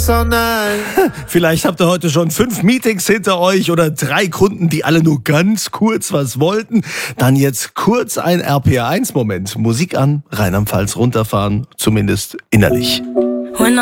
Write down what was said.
so nein. Vielleicht habt ihr heute schon 5 Meetings hinter euch oder 3 Kunden, die alle nur ganz kurz was wollten. Dann jetzt kurz ein RPR1-Moment. Musik an, Rheinland-Pfalz runterfahren, zumindest innerlich.